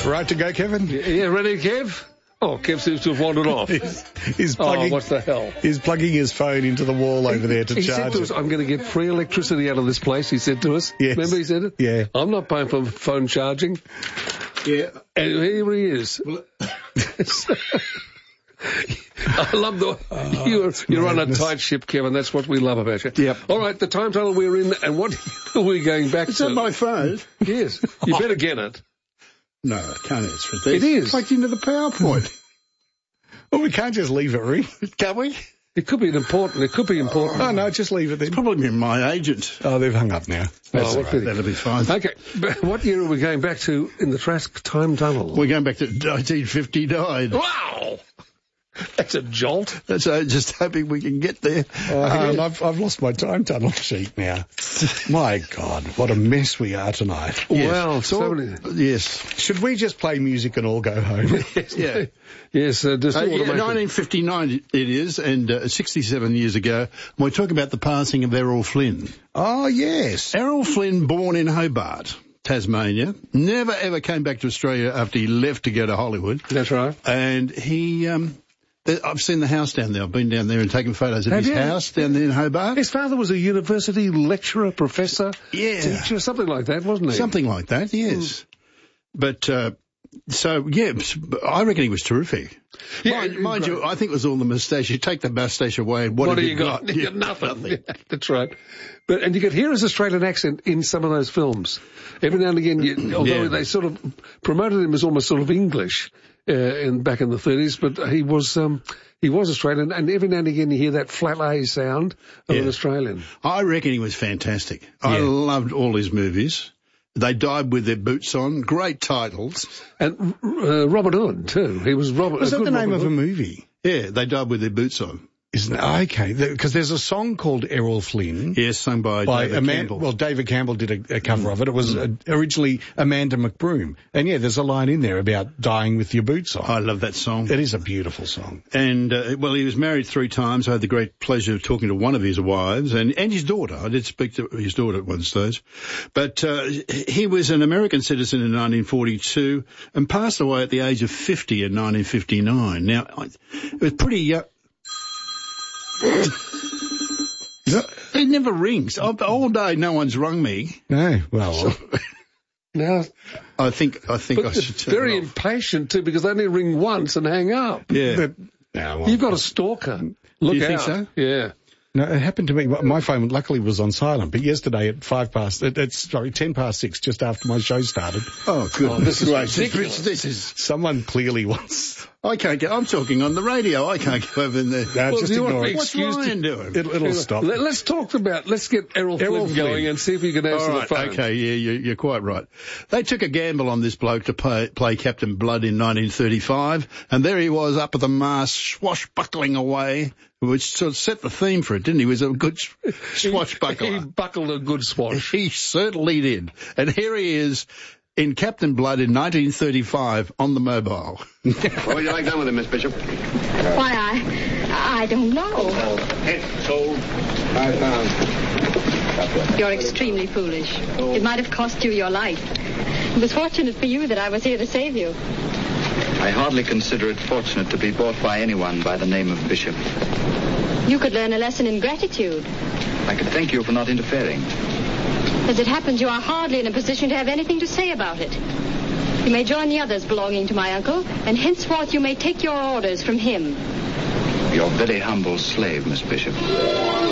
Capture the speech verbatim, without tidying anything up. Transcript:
Right to go, Kevin? Yeah, ready, Kev? Oh, Kev seems to have wandered off. he's, he's plugging, oh, what the hell? He's plugging his phone into the wall over there to he charge said to it. us, I'm going to get free electricity out of this place, he said to us. Yes. Remember he said it? Yeah. I'm not paying for phone charging. Yeah. And here he is. I love the... Oh, you're you're on a madness. tight ship, Kevin. That's what we love about you. Yep. All right, the time tunnel we're in, and what are we going back It's to? on my phone. Yes. You better get it. No, I can't answer it. It is. It's plugged into the PowerPoint. Well, we can't just leave it ring. Can we? It could be an important... It could be important. Oh, no, just leave it then. Probably been my agent. Oh, they've hung up now. That's Oh, all what right. pity. That'll be fine. Okay, but what year are we going back to in the Trask time tunnel? We're going back to nineteen fifty-nine. Wow! That's a jolt. That's uh, just hoping we can get there. Oh, hang on, I've, I've lost my time tunnel sheet now. My God, what a mess we are tonight. Yes. Well, so So- many... Yes. Should we just play music and all go home? Yeah. Yes, uh, just Uh, yeah, automation. nineteen fifty-nine it is, and uh, sixty-seven years ago, we're talking about the passing of Errol Flynn. Oh, yes. Errol Flynn, born in Hobart, Tasmania, never ever came back to Australia after he left to go to Hollywood. That's right. And he, um, th- I've seen the house down there. I've been down there and taken photos of Have his you? house down there in Hobart. His father was a university lecturer, professor, Yeah. teacher, something like that, wasn't he? Something like that, yes. But, uh, so, yeah, I reckon he was terrific. Yeah, mind mind you, I think it was all the moustache. You take the moustache away, and what, What have do you got? You Yeah, got nothing. Yeah, that's right. But and you could hear his Australian accent in some of those films. Every now and again, you, although Yeah. they sort of promoted him as almost sort of English uh, in back in the thirties, but he was um, he was Australian, and every now and again you hear that flat A sound of Yeah. an Australian. I reckon he was fantastic. I Yeah. loved all his movies. They died with their boots on. Great titles. And uh, Robert Owen too. He was Robert. Was a that good the name Robert of a Owen. movie? Yeah, they died with their boots on. Isn't it? Okay, because there's a song called Errol Flynn. Yes, sung by, By David Aman- Campbell. well, David Campbell did a, a cover of it. It was uh, originally Amanda McBroom. And yeah, there's a line in there about dying with your boots on. I love that song. It is a beautiful song. And, uh, well, he was married three times. I had the great pleasure of talking to one of his wives and, and his daughter. I did speak to his daughter at one stage. But uh, he was an American citizen in nineteen forty-two and passed away at the age of fifty in nineteen fifty-nine. Now, I, it was pretty young. It never rings. All day no one's rung me. No, well, Now, I think I think I but should it's turn very it off. impatient too, because they only ring once and hang up. Yeah. but, no, well, You've got a stalker. Look you out. think so? Yeah. no, it happened to me. My phone luckily was on silent, but yesterday at five past, it, it's sorry, ten past six, just after my show started, Oh, good. Oh, this is Great. ridiculous. This is. someone clearly wants. I can't get. I'm talking on the radio. I can't go over in there. No, Well, just do you want ignore to it. be What's excused Ryan doing? It'll, it'll stop. Let, let's talk about, let's get Errol, Errol Flynn Flynn. going and see if he can answer All the right, phone. okay, yeah, you, you're quite right. They took a gamble on this bloke to play, play Captain Blood in nineteen thirty-five, and there he was up at the mast, swashbuckling away, which sort of set the theme for it, didn't he? He was a good sh- swashbuckler. He buckled a good swash. He certainly did. And here he is in Captain Blood in nineteen thirty-five on the mobile. What would you like done with him, Miss Bishop? Why, I, I don't know. Head sold. Five pounds. You're extremely foolish. It might have cost you your life. It was fortunate for you that I was here to save you. I hardly consider it fortunate to be bought by anyone by the name of Bishop. You could learn a lesson in gratitude. I could thank you for not interfering. As it happens, you are hardly in a position to have anything to say about it. You may join the others belonging to my uncle, and henceforth you may take your orders from him. Your very humble slave, Miss Bishop.